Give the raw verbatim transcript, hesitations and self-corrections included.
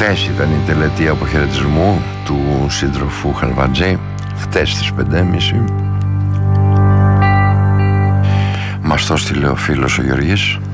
Χτες ήταν η τελετή αποχαιρετισμού του σύντροφου Χαλβατζή, χτες στις πέντε και μισή. Μας το στείλε ο φίλος ο Γεωργής.